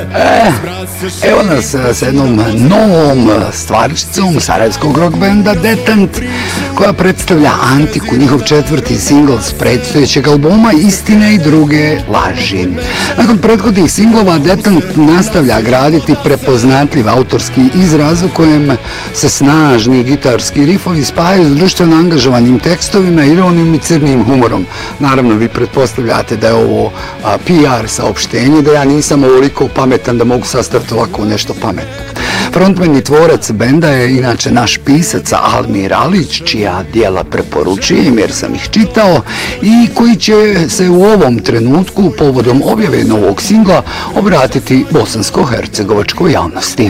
Evo nas sa jednom novom stvarčicom sarajevskog rock benda Detent, koja predstavlja Antiku, njihov četvrti singl s predstojećeg albuma Istine i druge laži. Nakon prethodnih singlova Detent nastavlja graditi prepoznatljiv autorski izraz u kojem se snažni gitarski rifovi spajaju s društveno angažovanim tekstovima, ironijom i crnim humorom. Naravno, vi pretpostavljate da je ovo PR saopštenje, da ja nisam ovoliko pametan da mogu sastaviti ovako nešto pametno. Frontman i tvorac benda je inače naš pisac Almir Alić, čija dijela preporučujem jer sam ih čitao i koji će se u ovom trenutku povodom objave novog singla obratiti bosansko-hercegovačkoj javnosti.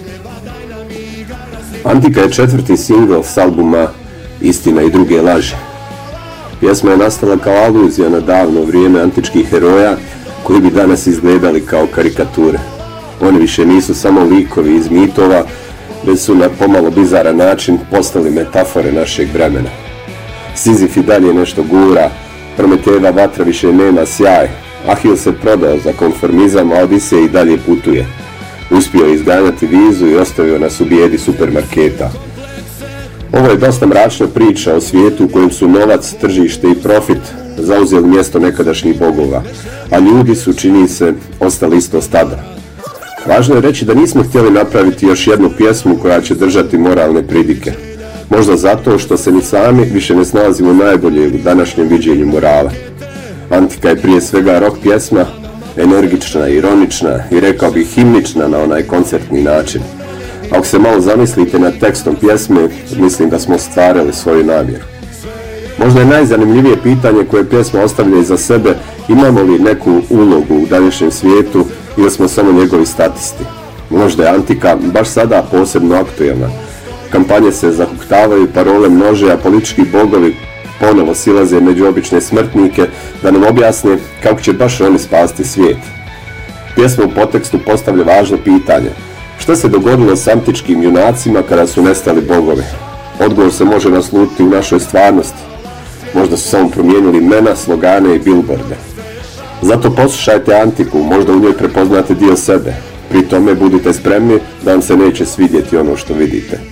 Antika je četvrti singl s albuma Istina i druge laži. Pjesma je nastala kao aluzija na davno vrijeme antičkih heroja koji bi danas izgledali kao karikature. Oni više nisu samo likovi iz mitova, već su na pomalo bizaran način postali metafore našeg vremena. Sizif i dalje nešto gura, Prometejeva vatra više nema sjaj, Ahil se prodao za konformizam, a Odisej i dalje putuje. Uspio je izganjati vizu i ostavio nas u bijedi supermarketa. Ovo je dosta mračna priča o svijetu u kojem su novac, tržište i profit zauzeli mjesto nekadašnjih bogova, a ljudi su, čini se, ostali isto stada. Važno je reći da nismo htjeli napraviti još jednu pjesmu koja će držati moralne pridike. Možda zato što se ni sami više ne snalazimo najbolje u današnjem viđenju morala. Antika je prije svega rock pjesma, energična, ironična i rekao bih himnična na onaj koncertni način. Ako se malo zamislite nad tekstom pjesme, mislim da smo ostvarili svoju namjeru. Možda je najzanimljivije pitanje koje pjesma ostavlja iza sebe, imamo li neku ulogu u današnjem svijetu ili smo samo njegovi statisti. Možda je Antika baš sada posebno aktuelna. Kampanje se zahuktavaju, parole množe, a politički bogovi ponovo silaze među obične smrtnike da nam objasne kako će baš oni spasti svijet. Pjesma u podtekstu postavlja važno pitanje. Šta se dogodilo s antičkim junacima kada su nestali bogovi? Odgovor se može naslutiti u našoj stvarnosti. Možda su samo promijenili imena, slogane i bilborde. Zato poslušajte Antiku, možda u njoj prepoznate dio sebe. Pri tome budite spremni da vam se neće svidjeti ono što vidite.